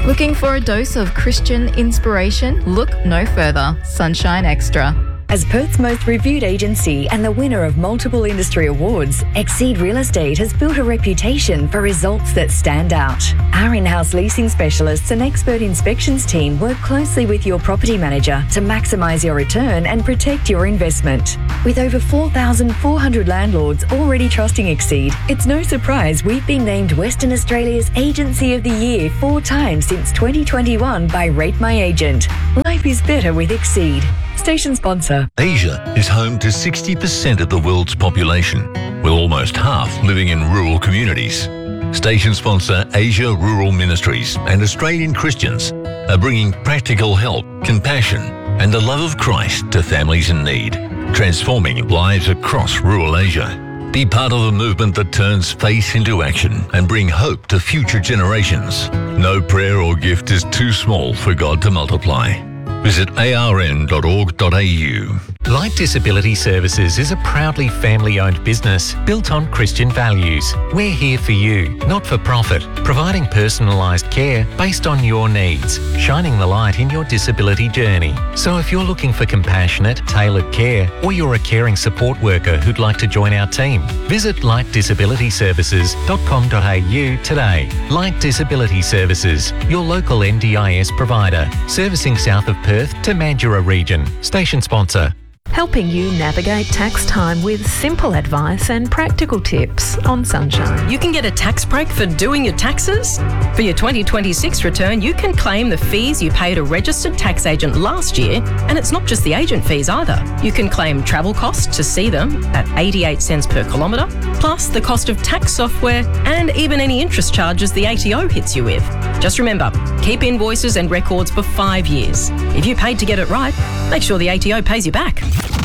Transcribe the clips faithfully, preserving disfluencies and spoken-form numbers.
Looking for a dose of Christian inspiration? Look no further. Sunshine Extra. As Perth's most reviewed agency and the winner of multiple industry awards, Exceed Real Estate has built a reputation for results that stand out. Our in-house leasing specialists and expert inspections team work closely with your property manager to maximise your return and protect your investment. With over four thousand four hundred landlords already trusting Exceed, it's no surprise we've been named Western Australia's Agency of the Year four times since twenty twenty-one by Rate My Agent. Life is better with Exceed. Station sponsor. Asia is home to sixty percent of the world's population, with almost half living in rural communities. Station sponsor Asia Rural Ministries and Australian Christians are bringing practical help, compassion and the love of Christ to families in need, transforming lives across rural Asia. Be part of the movement that turns faith into action and bring hope to future generations. No prayer or gift is too small for God to multiply. Visit a r n dot org dot a u. Light Disability Services is a proudly family-owned business built on Christian values. We're here for you, not for profit, providing personalised care based on your needs, shining the light in your disability journey. So if you're looking for compassionate, tailored care, or you're a caring support worker who'd like to join our team, visit light disability services dot com dot a u today. Light Disability Services, your local N D I S provider, servicing south of Perth to Mandurah region. Station sponsor. Helping you navigate tax time with simple advice and practical tips on Sunshine. You can get a tax break for doing your taxes. For your twenty twenty-six return, you can claim the fees you paid a registered tax agent last year, and it's not just the agent fees either. You can claim travel costs to see them at eighty-eight cents per kilometre, plus the cost of tax software and even any interest charges the A T O hits you with. Just remember, keep invoices and records for five years. If you paid to get it right, make sure the A T O pays you back.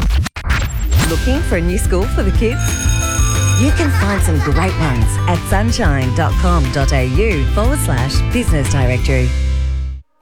Looking for a new school for the kids? You can find some great ones at sunshine dot com dot a u forward slash business directory.